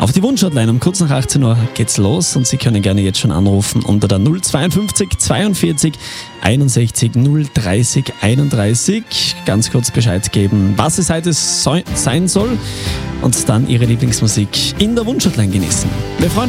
auf die Wunschhotline. Um kurz nach 18 Uhr geht's los und Sie können gerne jetzt schon anrufen unter der 052 42 61 030 31. Ganz kurz Bescheid geben, was es heute sein soll und dann Ihre Lieblingsmusik in der Wunschhotline genießen. Wir freuen uns.